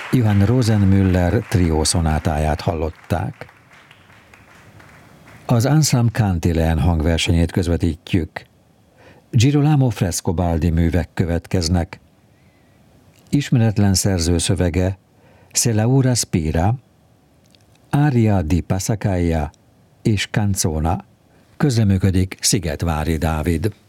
Johann Rosenmüller trió szonátáját hallották. Az Ensemble Cantilene hangversenyét közvetítjük. Girolamo Frescobaldi művek következnek. Ismeretlen szerző szövege Se Laura Spira, Aria di Passacaglia és Canzona. Közreműködik Szigetvári Dávid.